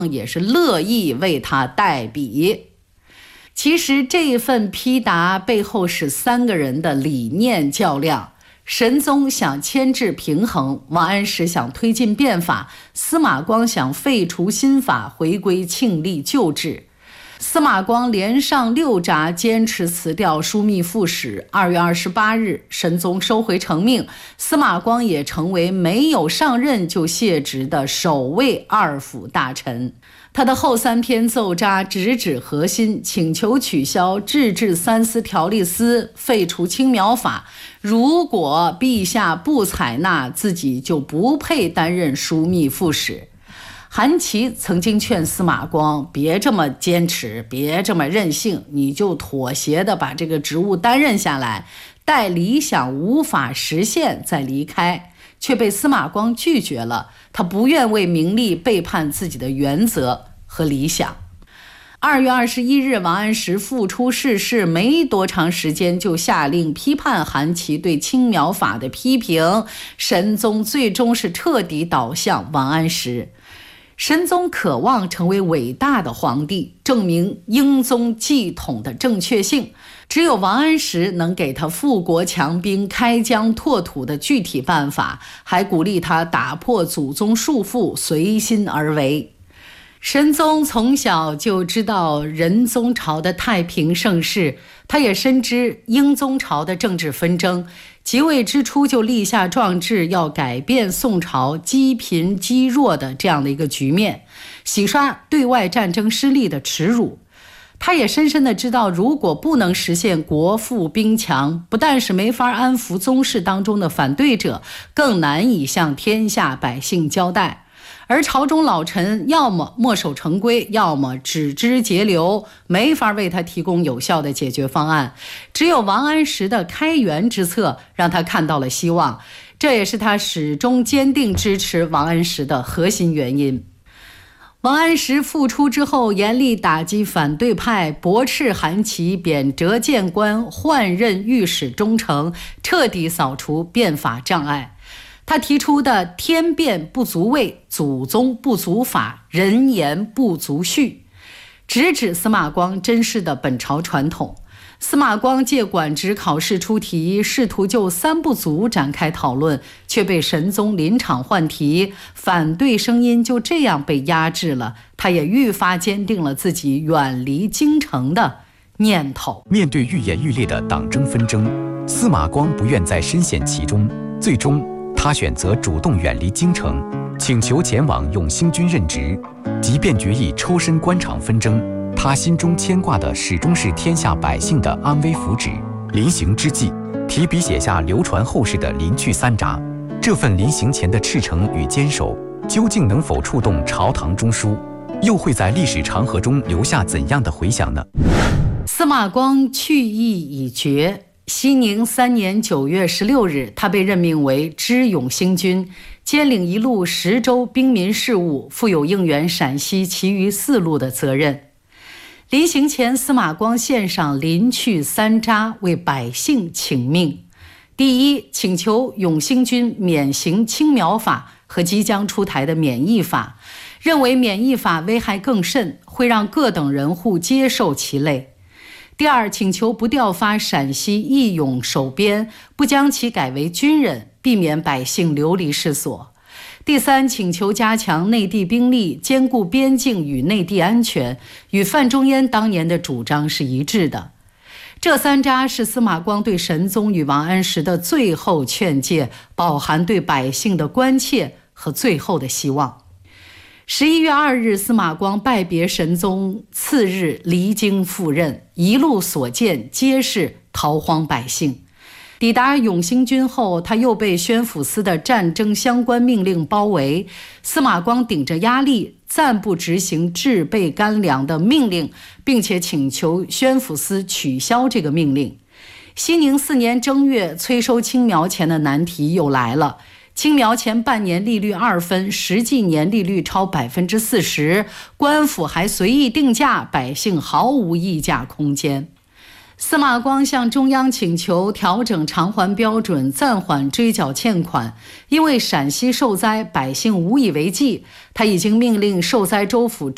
也是乐意为他代笔。其实这份批答背后是3个人的理念较量。神宗想牵制平衡，王安石想推进变法，司马光想废除新法，回归庆历旧制。司马光连上6札，坚持辞掉枢密副使。2月28日，神宗收回成命，司马光也成为没有上任就卸职的首位2府大臣。他的后3篇奏札直指核心，请求取消制治3司条例司，废除青苗法。如果陛下不采纳，自己就不配担任枢密副使。韩琦曾经劝司马光别这么坚持，别这么任性，你就妥协的把这个职务担任下来，待理想无法实现再离开，却被司马光拒绝了。他不愿为名利背叛自己的原则和理想。2月21日，王安石复出逝世，没多长时间就下令批判韩琦对青苗法的批评，神宗最终是彻底倒向王安石。神宗渴望成为伟大的皇帝，证明英宗继统的正确性，只有王安石能给他富国强兵、开疆拓土的具体办法，还鼓励他打破祖宗束缚，随心而为。神宗从小就知道仁宗朝的太平盛世，他也深知英宗朝的政治纷争，即位之初就立下壮志，要改变宋朝积贫积弱的这样的一个局面，洗刷对外战争失利的耻辱。他也深深地知道，如果不能实现国富兵强，不但是没法安抚宗室当中的反对者，更难以向天下百姓交代。而朝中老臣要么墨守成规，要么只知节流，没法为他提供有效的解决方案。只有王安石的开源之策让他看到了希望，这也是他始终坚定支持王安石的核心原因。王安石复出之后，严厉打击反对派，驳斥韩琦，贬谪谏官，换任御史中丞，彻底扫除变法障碍。他提出的天变不足畏，祖宗不足法，人言不足序，直指司马光珍视的本朝传统。司马光借管职考试出题，试图就3不足展开讨论，却被神宗临场换题，反对声音就这样被压制了。他也愈发坚定了自己远离京城的念头。 面对愈演愈烈的党争纷争，司马光不愿再深陷其中，最终他选择主动远离京城，请求前往永兴军任职。即便决意抽身官场纷争，他心中牵挂的始终是天下百姓的安危福祉。临行之际，提笔写下流传后世的临去3札。这份临行前的赤诚与坚守，究竟能否触动朝堂中枢，又会在历史长河中留下怎样的回响呢？ 司马光去意已决。熙宁3年9月16日，他被任命为知永兴军，兼领一路10州兵民事务，负有应援陕西其余4路的责任。临行前，司马光献上临去3札，为百姓请命。第一，请求永兴军免行青苗法和即将出台的免役法，认为免役法危害更甚，会让各等人户接受其累。第二，请求不调发陕西义勇守边，不将其改为军人，避免百姓流离失所。第三，请求加强内地兵力，兼顾边境与内地安全，与范仲淹当年的主张是一致的。这3札是司马光对神宗与王安石的最后劝诫，饱含对百姓的关切和最后的希望。11月2日，司马光拜别神宗，次日离京赴任，一路所见皆是逃荒百姓。抵达永兴军后，他又被宣抚司的战争相关命令包围。司马光顶着压力，暂不执行制备干粮的命令，并且请求宣抚司取消这个命令。熙宁4年正月，催收青苗钱的难题又来了。青苗前半年利率2分，实际年利率超40%，官府还随意定价，百姓毫无议价空间。司马光向中央请求调整偿还标准，暂缓追缴欠款。因为陕西受灾，百姓无以为继，他已经命令受灾州府